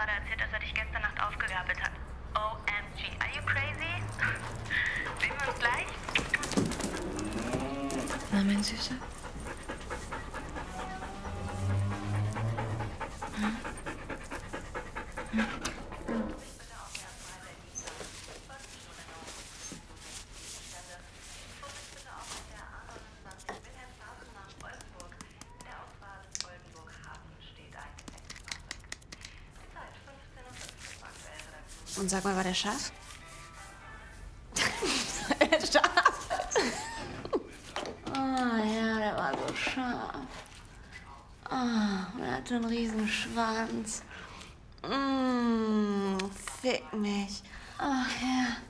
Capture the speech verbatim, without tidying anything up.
gerade erzählt, dass er dich gestern Nacht aufgegabelt hat. O M G, are you crazy? Sehen wir uns gleich? Na, mein Süßer? Hm? Hm? Und sag mal, war der scharf? Scharf? Oh ja, der war so scharf. Oh, er hatte einen riesen Schwanz. Mmh, fick mich. Ach ja.